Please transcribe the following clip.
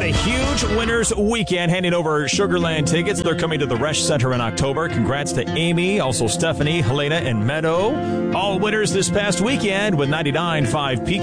a huge winners weekend handing over Sugarland tickets. They're coming to the Resch Center in October. Congrats to Amy, also Stephanie, Helena, and Meadow. All winners this past weekend with 99.5 PK.